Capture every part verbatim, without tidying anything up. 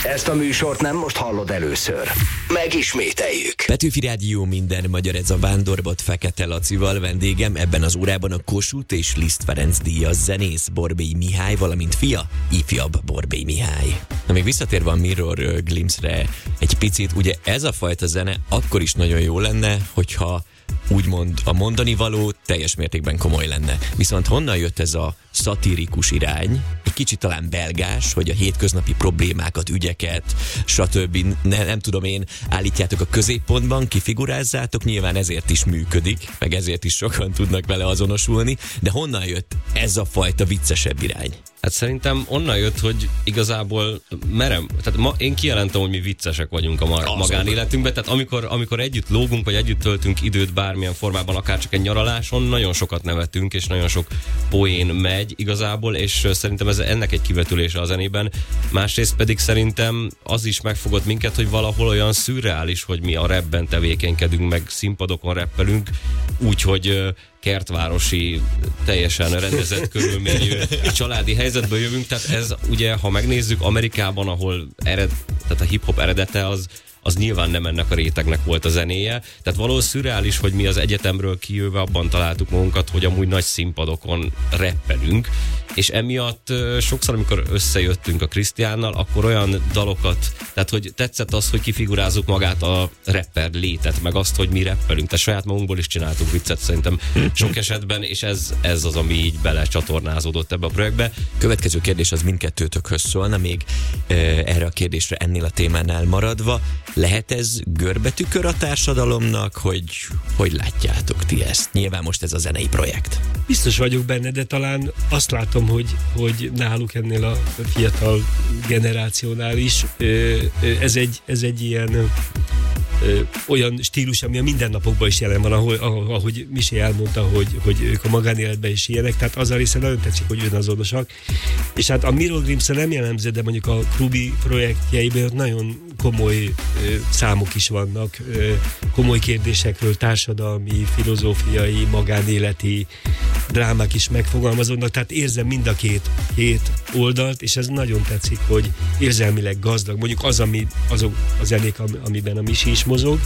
Ezt a műsort nem most hallod először. Megismételjük. Petőfi Rádió, minden magyar, ez a Vándorbot Fekete Lacival. Vendégem ebben az órában a Kossuth és Liszt Ferenc díjas zenész Borbély Mihály, valamint fia, ifjabb Borbély Mihály. Na, még visszatérve a Mirror Glimpse-re egy picit, ugye ez a fajta zene akkor is nagyon jó lenne, hogyha úgymond a mondani való teljes mértékben komoly lenne. Viszont honnan jött ez a szatirikus irány? Egy kicsit talán belgás, hogy a hétköznapi problémákat, ügyeket, stb. Ne, nem tudom én, állítjátok a középpontban, kifigurázzátok, nyilván ezért is működik, meg ezért is sokan tudnak vele azonosulni, de honnan jött ez a fajta viccesebb irány? Hát szerintem onnan jött, hogy igazából merem, tehát ma én kijelentem, hogy mi viccesek vagyunk a ma- magánéletünkben, tehát amikor, amikor együtt lógunk, vagy együtt töltünk időt bármilyen formában, akár csak egy nyaraláson, nagyon sokat nevetünk, és nagyon sok poén megy igazából, és szerintem ez ennek egy kivetülése a zenében. Másrészt pedig szerintem az is megfogott minket, hogy valahol olyan szürreális, hogy mi a rapben tevékenykedünk, meg színpadokon rappelünk, úgyhogy kertvárosi, teljesen rendezett körülményű családi helyzetből jövünk, tehát ez ugye, ha megnézzük Amerikában, ahol ered, tehát a hip-hop eredete az az nyilván nem ennek a rétegnek volt a zenéje. Tehát valahol szürreális, hogy mi az egyetemről kijöve abban találtuk magunkat, hogy amúgy nagy színpadokon rappelünk, és emiatt sokszor, amikor összejöttünk a Krisztiánnal, akkor olyan dalokat, tehát hogy tetszett az, hogy kifigurázzuk magát a rapper létet, meg azt, hogy mi rappelünk, tehát saját magunkból is csináltunk viccet szerintem sok esetben, és ez, ez az, ami így belecsatornázódott ebbe a projektbe. Következő kérdés az mindkettőtökhöz szólna, még e, erre a kérdésre ennél a témánál maradva. Lehet ez görbetükör a társadalomnak, hogy hogy látjátok ti ezt? Nyilván most ez a zenei projekt. Biztos vagyok benne, de talán azt látom, hogy, hogy náluk ennél a fiatal generációnál is ez egy, ez egy ilyen olyan stílus, ami a mindennapokban is jelen van, ahol, ahogy Misi elmondta, hogy, hogy ők a magánéletben is ilyenek, tehát az a része nagyon tetszik, hogy önazonosak. És hát a Mirror Glimpse nem jellemző, de mondjuk a Krubi projektjeiben nagyon komoly ö, számok is vannak, ö, komoly kérdésekről, társadalmi, filozófiai, magánéleti drámák is megfogalmazódnak, tehát érzem mind a két, két oldalt, és ez nagyon tetszik, hogy érzelmileg gazdag, mondjuk az, ami, azok a zenék, amiben a Misi is mozog,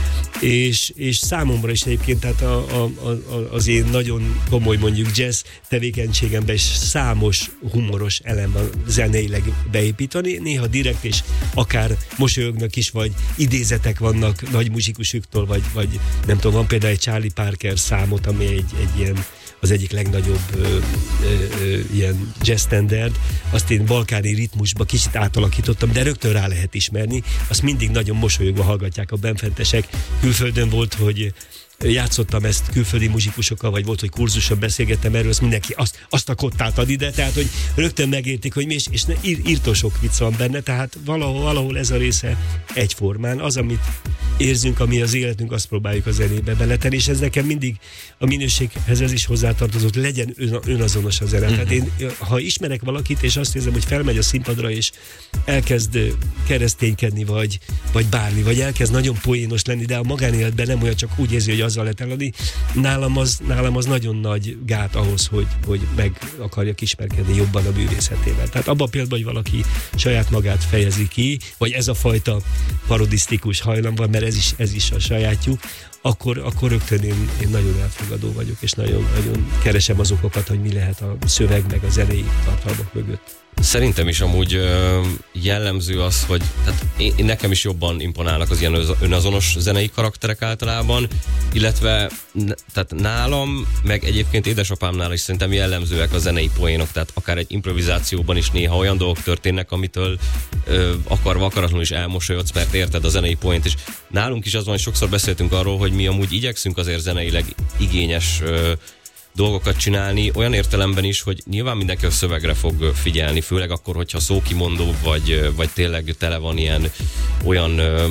és, és számomra is egyébként, tehát a, a, a, az én nagyon komoly mondjuk jazz tevékenységemben is számos humoros elem van zeneileg beépíteni, néha direkt, és akár mosolyognak is, vagy idézetek vannak nagy muzsikusoktól, vagy, vagy nem tudom, van például egy Charlie Parker számot, ami egy, egy ilyen az egyik legnagyobb ö, ö, ö, ilyen jazz standard, azt én balkáni ritmusba kicsit átalakítottam, de rögtön rá lehet ismerni, azt mindig nagyon mosolyogva hallgatják a benfentesek. Külföldön volt, hogy játszottam ezt külföldi muzsikusokkal, vagy volt, hogy kurzuson beszélgettem erről, azt mindenki azt, azt a kottát ad ide, tehát, hogy rögtön megértik, hogy mi is, és ne, ír, írtó sok vicc van benne, tehát valahol, valahol ez a része egyformán. Az, amit érzünk, ami az életünk, azt próbáljuk a zenébe beletenni, és ez nekem mindig a minőséghez ez is hozzátartozott, legyen ön, önazonos a zene. Mm-hmm. Tehát én, ha ismerek valakit, és azt érzem, hogy felmegy a színpadra, és elkezd kereszténykedni, vagy, vagy bármi, vagy elkezd nagyon poénos lenni, de a magánéletben nem olyan, csak úgy érzi, hogy azzal lehet eladni. Nálam az, nálam az nagyon nagy gát ahhoz, hogy, hogy meg akarjak ismerkedni jobban a művészetével. Tehát abban a pillanatban, hogy valaki saját magát fejezi ki, vagy ez a fajta parodisztikus hajlam van, mert ez is, ez is a sajátjuk, akkor, akkor rögtön én, én nagyon elfogadó vagyok, és nagyon, nagyon keresem az okokat, hogy mi lehet a szöveg meg a zenei tartalmak mögött. Szerintem is amúgy ö, jellemző az, hogy tehát én, nekem is jobban imponálnak az ilyen önazonos zenei karakterek általában, illetve tehát nálam, meg egyébként édesapámnál is szerintem jellemzőek a zenei poénok, tehát akár egy improvizációban is néha olyan dolgok történnek, amitől ö, akarva akaratlanul is elmosolyodsz, mert érted a zenei poént, és nálunk is az van, hogy sokszor beszéltünk arról, hogy mi amúgy igyekszünk azért zeneileg igényes ö, dolgokat csinálni, olyan értelemben is, hogy nyilván mindenki a szövegre fog figyelni, főleg akkor, hogyha szókimondó, vagy, vagy tényleg tele van ilyen olyan,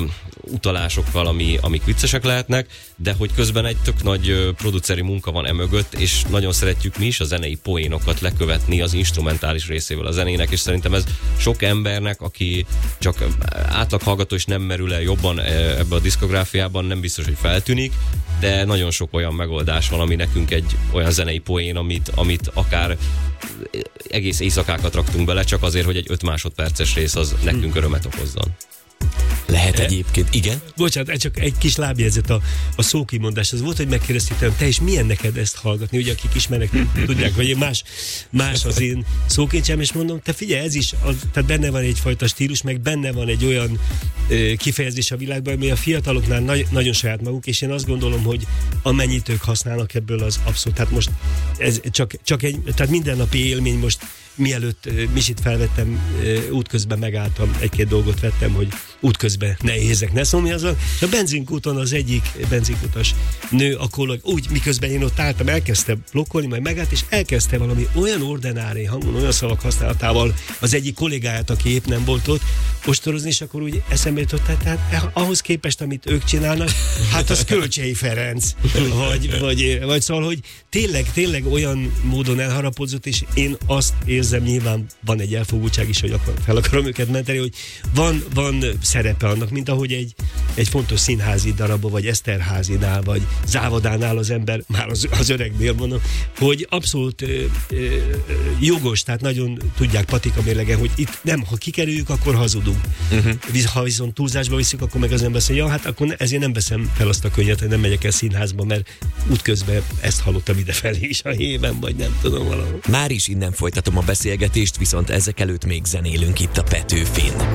utalásokkal, ami, amik viccesek lehetnek, de hogy közben egy tök nagy produceri munka van emögött, és nagyon szeretjük mi is a zenei poénokat lekövetni az instrumentális részével a zenének, és szerintem ez sok embernek, aki csak átlag hallgató és nem merül el jobban ebbe a diszkográfiában, nem biztos, hogy feltűnik, de nagyon sok olyan megoldás van, ami nekünk egy olyan zenei poén, amit, amit akár egész éjszakákat raktunk bele, csak azért, hogy egy öt másodperces rész az nekünk örömet okozzon. Lehet egyébként, igen? Bocsánat, csak egy kis lábjegyzet a, a szókimondás. Az volt, hogy megkérdezték tőlem, te is milyen neked ezt hallgatni? Ugye, akik ismernek, tudják, hogy más, más az én szókincsem, és mondom, te figyelj, ez is, az, tehát benne van egyfajta stílus, meg benne van egy olyan ö, kifejezés a világban, ami a fiataloknál nagy, nagyon saját maguk, és én azt gondolom, hogy amennyit ők használnak ebből, az abszolút. Tehát most ez csak, csak egy, tehát mindennapi élmény most, mielőtt uh, Misit felvettem, uh, útközben megálltam, egy-két dolgot vettem, hogy útközben ne éhezek, ne szomjazzak. A benzinkúton az egyik benzinkutas nő, akkor úgy, miközben én ott álltam, elkezdte blokkolni, majd megállt, és elkezdte valami olyan ordinári hangon, olyan szavak használatával az egyik kollégáját, aki épp nem volt ott, ostorozni, és akkor úgy eszembe jutott, tehát ahhoz képest, amit ők csinálnak, hát az Kölcsei Ferenc, vagy, vagy, vagy szóval, hogy tényleg, tényleg olyan módon elharapozott, és én azt érzem, nyilván van egy elfogultság is, hogy akar, fel akarom őket menteni, hogy van, van szerepe annak, mint ahogy egy, egy fontos színházi darabban, vagy Eszterházynál, vagy Závodánál az ember, már az, az öregnél mondom, hogy abszolút ö, ö, jogos, tehát nagyon tudják patika mérlegen, hogy itt nem, ha kikerüljük, akkor hazudunk. Uh-huh. Ha viszont túlzásba viszik, akkor meg az ember mondja, ja, hát akkor ezért nem veszem fel azt a könyvet, hogy nem megyek el színházba, mert útközben ezt hallottam idefelé is a hében, vagy nem tudom valahol. Már is innen folytatom a beszélgetést, viszont ezek előtt még zenélünk itt a Petőfin.